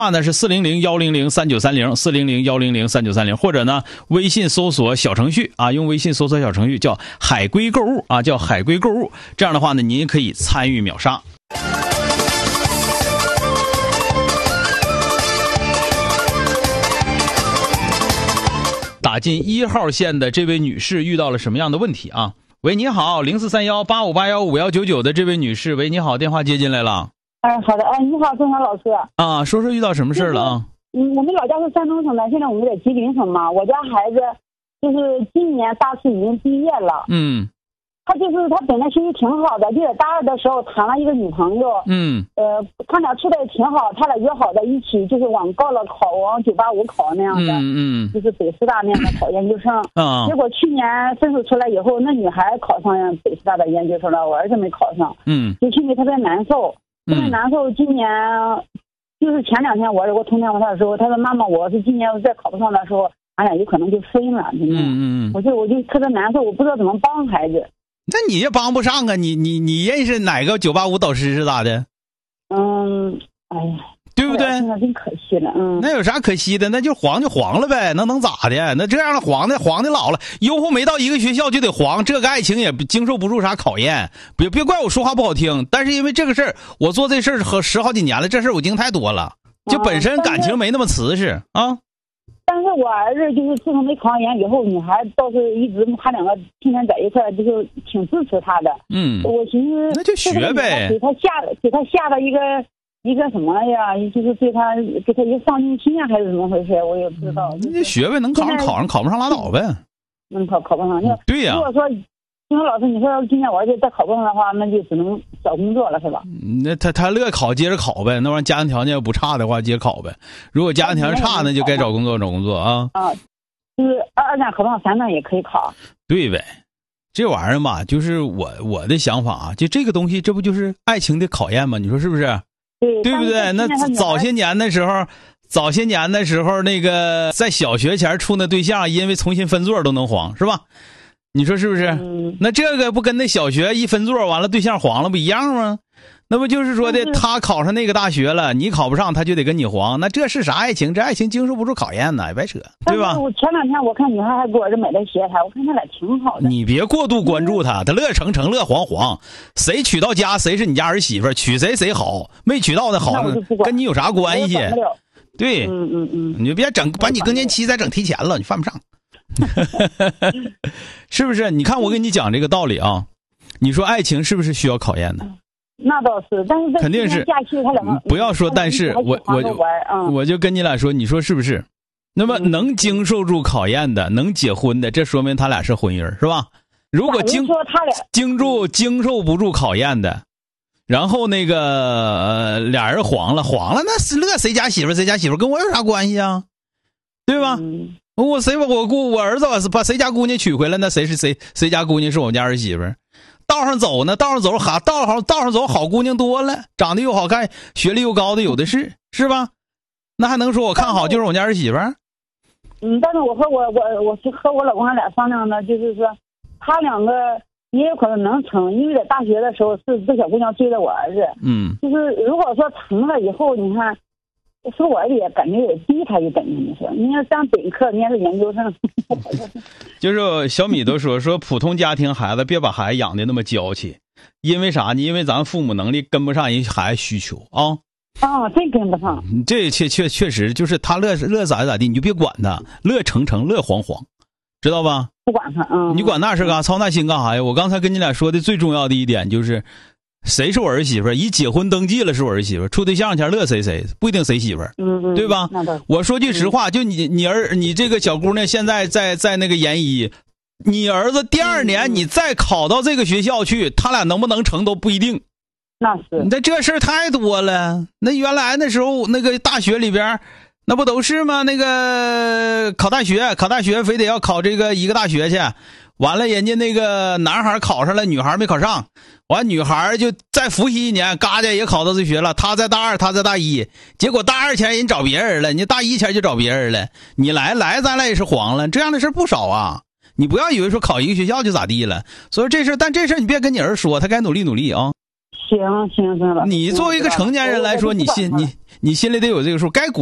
那是400-100-3930，400-100-3930，或者呢，微信搜索小程序啊，用微信搜索小程序叫海龟购物啊，叫海龟购物。这样的话呢，您可以参与秒杀。打进1号线的这位女士遇到了什么样的问题啊？喂，你好，043185815199的这位女士，喂，你好，电话接进来了。 好的，你好，郑老师啊，说遇到什么事了啊？ 我们老家是山东省的，现在我们在吉林省嘛。我家孩子就是今年大四已经毕业了，他本来学习挺好的，就在大二的时候谈了一个女朋友，他俩处的也挺好，他俩约好的一起就是往高了考，往985考那样的，就是北师大那样的考研究生。结果去年分数出来以后，那女孩考上北师大的研究生了，我儿子没考上，就心里特别难受。特别难受。今年就是前2天我通电话他的时候，他说妈妈，我是今年再考不上的时候，俺俩有可能就分了。我就特别难受，我不知道怎么帮孩子。 那你也帮不上啊！你认识哪个985导师是咋的？ 哎呀， 对不对？ 那真可惜了。 那有啥可惜的？那就黄了呗，那能咋的？那这样的黄的老了，以后没到一个学校就得黄，这个爱情也经受不住啥考验。别怪我说话不好听，但是因为这个事儿，我做这事儿10好几年了，这事儿我经太多了，就本身感情没那么瓷实啊。 但是我儿子就是自从没考上研以后，女孩倒是一直他两个天天在一块，就是挺支持他的。我寻思那就学呗， 给他下了一个什么呀？就是给他一个上进心啊，还是怎么回事？我也不知道。 那就学呗，能考上考上，考不上拉倒呗。 能考不上， 对呀。 如果说金老师，你说今年我儿子再考不上的话，那就只能找工作了，是吧？ 那他乐考接着考呗，那玩意儿家庭条件不差的话接着考呗。如果家庭条件差，那就该找工作啊。 就是2战考不上3战也可以考。 对呗，这玩意儿嘛，就是我的想法啊，就这个东西，这不就是爱情的考验吗？你说是不是？对不对？那早些年的时候，那个在小学前处那对象，因为重新分座都能黄，是吧？你说是不是？那这个不跟那小学一分座完了对象黄了不一样吗？那不就是说的他考上那个大学了，你考不上他就得跟你黄，那这是啥爱情？这爱情经受不住考验呢，别扯，对吧？ 我前2天我看女孩还给我儿子买的鞋他，我看他俩挺好的。 你别过度关注他乐成乐黄，谁娶到家谁是你家儿媳妇，娶谁好，没娶到的好跟你有啥关系？对，你就别把你更年期再整提前了，你犯不上。是不是？你看我跟你讲这个道理啊，你说爱情是不是需要考验的？ 那倒是，但是肯定是。 假期他两个不要说但是，我就跟你俩说，你说是不是？那么能经受住考验的，能结婚的，这说明他俩是婚姻，是吧？如果经受不住考验的，然后那个俩人黄了，那乐谁家媳妇跟我有啥关系啊？对吧？我儿子把谁家姑娘娶回来，那谁家姑娘是我们家儿媳妇？道上走好姑娘多了，长得又好看，学历又高的有的是，是吧？那还能说我看好就是我家儿媳妇？ 但是我和我老公他俩商量的，就是说他两个也有可能能成，因为在大学的时候是这小姑娘追的我儿子，就是如果说成了以后，你看。说我也感觉也逼他一等，你说你要上本科，你要是研究生， 就是小米都说普通家庭孩子别把孩子养的那么娇气，因为啥呢？因为咱父母能力跟不上人孩子需求啊。 真跟不上。 这确实就是他乐咋地，你就别管他，乐成乐黄，知道吧？ 不管他， 你管那事干啥？操那心干啥呀？我刚才跟你俩说的最重要的一点就是。谁是我儿媳妇？一结婚登记了是我儿媳妇，处对象前乐谁不一定谁媳妇，对吧？我说句实话，就你这个小姑娘现在在那个研一，你儿子第2年你再考到这个学校去，他俩能不能成都不一定。 那是， 那这事儿太多了。那原来那时候那个大学里边，那不都是吗？那个考大学非得要考这个一个大学去。完了，人家那个男孩考上了，女孩没考上，完女孩就再复习1年，嘎家也考到这学了。他在大2，他在大1，结果大2前人找别人了，你大1前就找别人了。你来咱俩也是黄了，这样的事不少啊。你不要以为说考一个学校就咋地了。所以这事，但这事你别跟你儿说，他该努力啊。 行了。 你作为一个成年人来说，你你心里得有这个数，该